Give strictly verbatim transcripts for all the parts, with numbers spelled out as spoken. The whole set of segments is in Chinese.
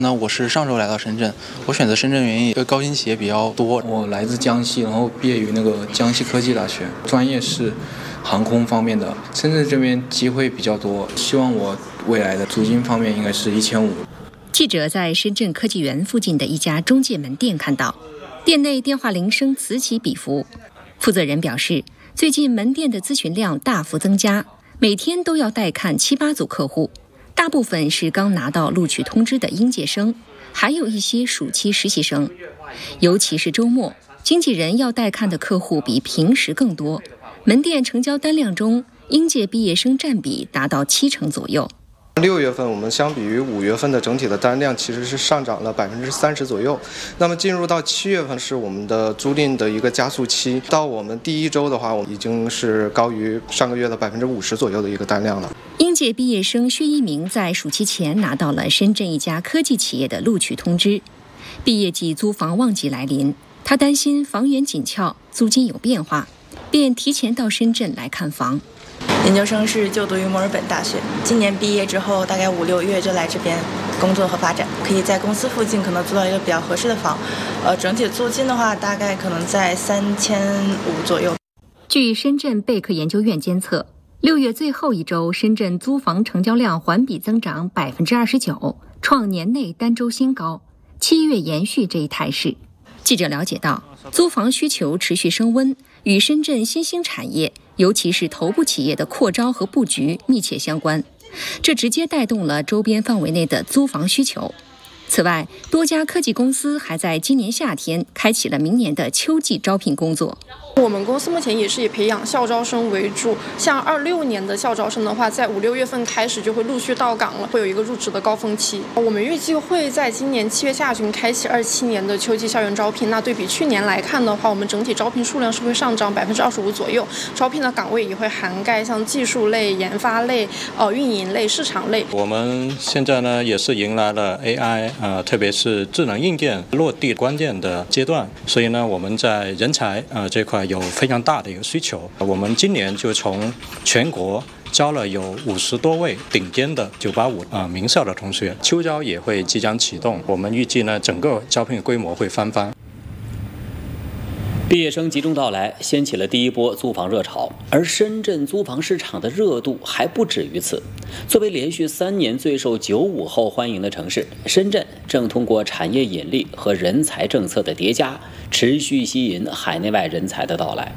那我是上周来到深圳，我选择深圳原因，因为高新企业比较多。 我来自江西，然后毕业于那个江西科技大学，专业是航空方面的。深圳这边机会比较多，希望我未来的租金方面应该是一千五。 记者在深圳科技园附近的一家中介门店看到，店内电话铃声此起彼伏。负责人表示，最近门店的咨询量大幅增加，每天都要带看七八组客户。大部分是刚拿到录取通知的应届生，还有一些暑期实习生。尤其是周末，经纪人要带看的客户比平时更多。门店成交单量中，应届毕业生占比达到七成左右。 六月份我们相比于五月份的整体的单量其实是上涨了百分之三十左右。那么进入到七月份是我们的租赁的一个加速期，到我们第一周的话，我们已经是高于上个月的百分之五十左右的一个单量了。 应届毕业生薛一鸣在暑期前拿到了深圳一家科技企业的录取通知。毕业季租房旺季来临，他担心房源紧俏，租金有变化，便提前到深圳来看房。 研究生是就读于墨尔本大学，今年毕业之后大概五六月就来这边工作和发展，可以在公司附近可能租到一个比较合适的房。呃，整体租金的话大概可能在三千五左右。 据深圳贝壳研究院监测，六月最后一周，深圳租房成交量环比增长百分之二十九，创年内单周新高。七月延续这一态势。记者了解到，租房需求持续升温，与深圳新兴产业，尤其是头部企业的扩招和布局密切相关，这直接带动了周边范围内的租房需求。此外，多家科技公司还在今年夏天开启了明年的秋季招聘工作。 我们公司目前也是以培养校招生为主，像二六年的校招生的话，在五六月份开始就会陆续到岗了，会有一个入职的高峰期。我们预计会在今年七月下旬开启二七年的秋季校园招聘。那对比去年来看的话，我们整体招聘数量是会上涨百分之二十五左右，招聘的岗位也会涵盖像技术类、研发类、呃运营类、市场类。 我们现在呢也是迎来了 A I 呃，特别是智能硬件落地关键的阶段，所以呢我们在人才呃这块有非常大的一个需求。我们今年就从全国招了有五十多位顶尖的九八五啊名校的同学，秋招也会即将启动。我们预计呢，整个招聘规模会翻番。 毕业生集中到来，掀起了第一波租房热潮。而深圳租房市场的热度还不止于此。作为连续三年最受九五后欢迎的城市，深圳正通过产业引力和人才政策的叠加，持续吸引海内外人才的到来。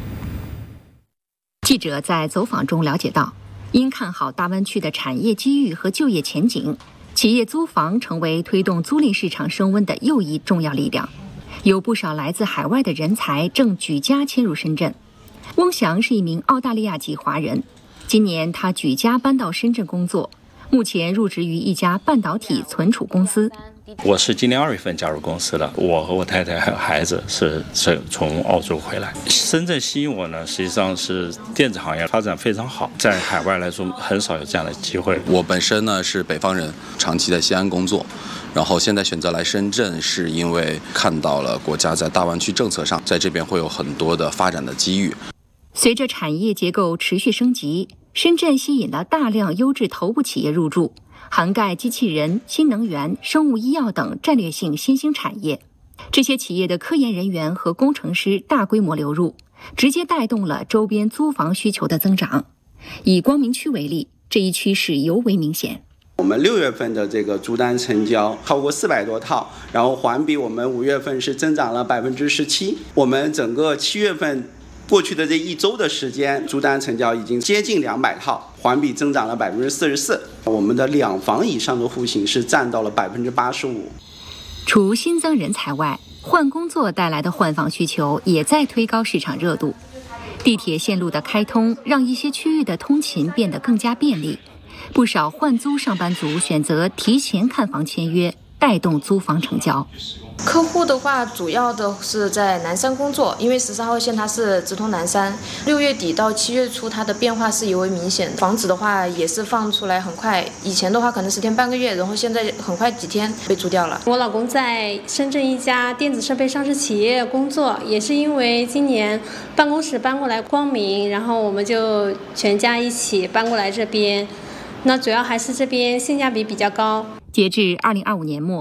记者在走访中了解到，因看好大湾区的产业机遇和就业前景，企业租房成为推动租赁市场升温的又一重要力量。有不少来自海外的人才正举家迁入深圳。翁翔是一名澳大利亚籍华人，今年他举家搬到深圳工作，目前入职于一家半导体存储公司。 我是今年二月份加入公司的，我和我太太还有孩子是是从澳洲回来。深圳吸引我呢，实际上是电子行业发展非常好，在海外来说很少有这样的机会。 我本身呢是北方人，长期在西安工作，然后现在选择来深圳，是因为看到了国家在大湾区政策上，在这边会有很多的发展的机遇。 随着产业结构持续升级，深圳吸引了大量优质头部企业入驻，涵盖机器人、新能源、生物医药等战略性新兴产业。这些企业的科研人员和工程师大规模流入，直接带动了周边租房需求的增长。以光明区为例，这一趋势尤为明显。 我们六月份的这个租单成交超过四百多套，然后环比我们五月份是增长了百分之十七。我们整个七月份过去的这一周的时间，租单成交已经接近两百套，环比增长了百分之四十四。我们的两房以上的户型是占到了百分之八十五。 除新增人才外，换工作带来的换房需求也在推高市场热度。地铁线路的开通让一些区域的通勤变得更加便利，不少换租上班族选择提前看房签约，带动租房成交。 客户的话，主要的是在南山工作，因为十三号线它是直通南山。六月底到七月初，它的变化是尤为明显。房子的话也是放出来很快，以前的话可能十天半个月，然后现在很快几天被租掉了。 我老公在深圳一家电子设备上市企业工作，也是因为今年办公室搬过来光明，然后我们就全家一起搬过来这边。那主要还是这边性价比比较高。 截至二零二五年末，